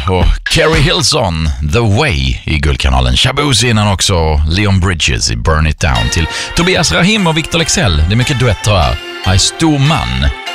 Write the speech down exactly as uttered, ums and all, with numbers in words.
och Kerry Hilson, The Way i Guldkanalen. Shaboozey innan också, Leon Bridges i Burn It Down till Tobias Rahim och Victor Lexell. Det är mycket duetter här. I Stor Man.